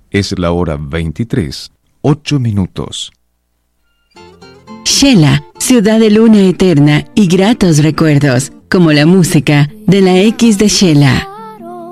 Es la hora 23, 8 minutos. Shela, ciudad de luna eterna y gratos recuerdos, como la música de la X de Shela.